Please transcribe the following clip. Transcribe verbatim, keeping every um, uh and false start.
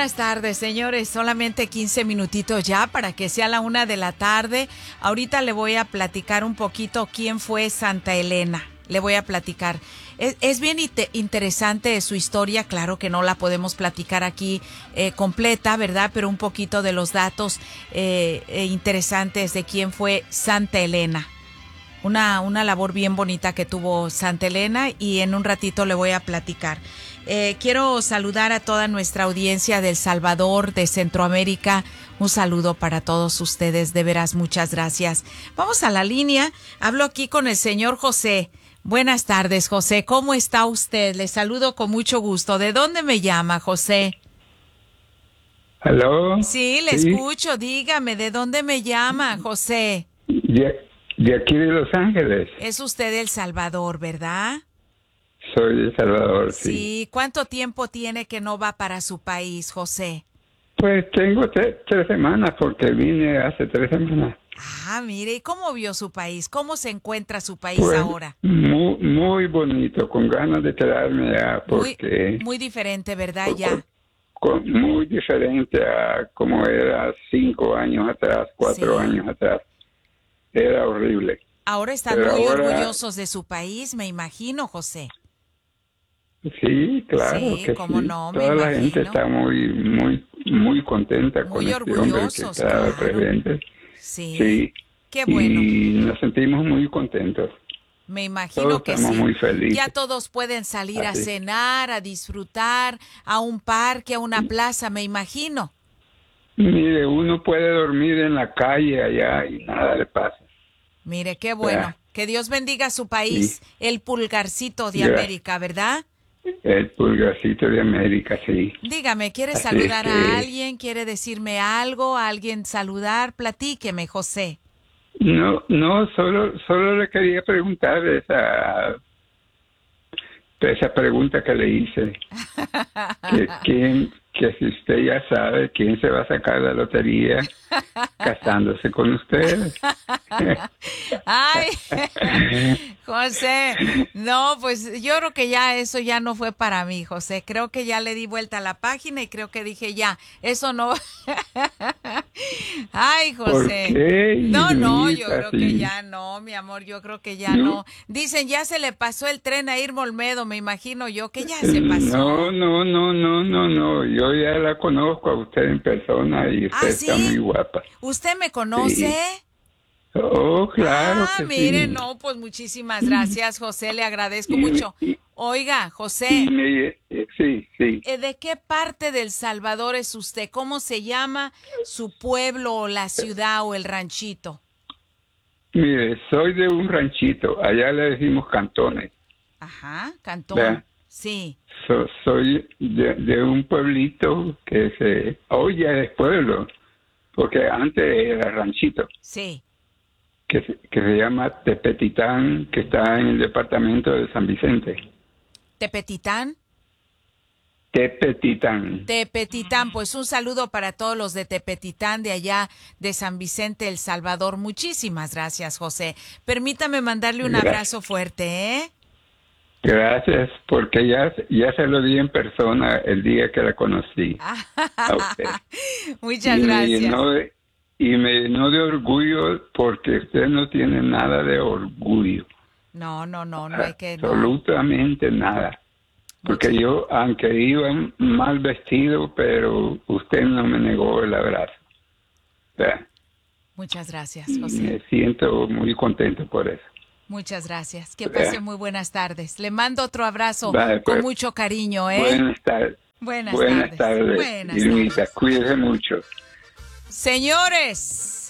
buenas tardes, señores. Solamente quince minutitos ya para que sea la una de la tarde. Ahorita le voy a platicar un poquito quién fue Santa Elena. Le voy a platicar. Es, es bien ite- interesante su historia. Claro que no la podemos platicar aquí eh, completa, ¿verdad? Pero un poquito de los datos eh, eh, interesantes de quién fue Santa Elena. Una, una labor bien bonita que tuvo Santa Elena y en un ratito le voy a platicar. Eh, quiero saludar a toda nuestra audiencia de El Salvador, de Centroamérica. Un saludo para todos ustedes, de veras, muchas gracias. Vamos a la línea. Hablo aquí con el señor José. Buenas tardes, José. ¿Cómo está usted? Le saludo con mucho gusto. ¿De dónde me llama, José? ¿Aló? Sí, le Sí. escucho. Dígame, ¿de dónde me llama, José? De, de aquí de Los Ángeles. Es usted de El Salvador, ¿verdad? Soy de El Salvador, sí. Sí. ¿Cuánto tiempo tiene que no va para su país, José? Pues tengo tre- tres semanas porque vine hace tres semanas. Ah, mire, ¿y cómo vio su país? ¿Cómo se encuentra su país Pues ahora? muy, muy bonito, con ganas de quedarme allá Muy, porque muy diferente, ¿verdad? Ya. con- muy diferente a como era cinco años atrás, cuatro Sí. años atrás. Era horrible. Ahora están Pero muy ahora- orgullosos de su país, me imagino, José. Sí, claro Sí, que cómo sí. no, me Toda la imagino. gente está muy, muy, muy contenta Muy con este hombre que orgullosos, está de claro. presidente. Sí. Sí. Qué bueno. Y nos sentimos muy contentos. Me imagino Todos que estamos sí. muy felices. Ya todos pueden salir a Así. cenar, a disfrutar, a un parque, a una plaza, me imagino. Mire, uno puede dormir en la calle allá y nada le pasa. Mire, qué bueno. Ya. Que Dios bendiga su país, Sí. el pulgarcito de Gracias. América, ¿verdad? El pulgarcito de América, sí. Dígame, ¿quiere Así saludar es a que- alguien? ¿Quiere decirme algo? ¿A alguien saludar? Platíqueme, José. No, no, solo, solo le quería preguntar esa, esa pregunta que le hice. Que, quién, que si usted ya sabe quién se va a sacar la lotería casándose con usted. Ay, José, no, pues yo creo que ya eso ya no fue para mí, José. Creo que ya le di vuelta a la página y creo que dije ya, eso no. Ay, ¿Por José. qué? No, no, yo Irmita, creo que sí. ya no, mi amor, yo creo que ya No. no. Dicen, ya se le pasó el tren a Irma Olmedo, me imagino yo que ya se pasó. No, no, no, no, no, no. Yo ya la conozco a usted en persona y usted ¿Ah, está sí? muy guapa. ¿Usted me conoce? Oh, claro Ah, que mire, sí. no, pues muchísimas gracias, José, le agradezco mucho. Oiga, José, Mire, eh, sí, sí. eh, ¿de qué parte del Salvador es usted? ¿Cómo se llama su pueblo o la ciudad o el ranchito? Mire, soy de un ranchito. Allá le decimos cantones. Ajá, Cantón. Vea. Sí, So- soy de, de un pueblito que se... Hoy ya es pueblo, porque antes era ranchito. sí. Que se, que se llama Tepetitán, que está en el departamento de San Vicente. ¿Tepetitán? Tepetitán. Tepetitán, pues un saludo para todos los de Tepetitán, de allá de San Vicente, El Salvador. Muchísimas gracias, José. Permítame mandarle un Gracias. abrazo fuerte, ¿eh? Gracias, porque ya, ya se lo di en persona el día que la conocí a usted. Muchas y gracias. Me llenó de, y me llenó de orgullo porque usted no tiene nada de orgullo. No, no, no, no hay que... no. Absolutamente nada. Porque yo, aunque iba mal vestido, pero usted no me negó el abrazo. O sea, Muchas gracias, José. me siento muy contento por eso. Muchas gracias. Que pase muy buenas tardes. Le mando otro abrazo Vale, pues. con mucho cariño, ¿eh? Buenas tardes. Buenas, Buenas tardes. tardes. Buenas Irmita, tardes. cuídese mucho. Señores,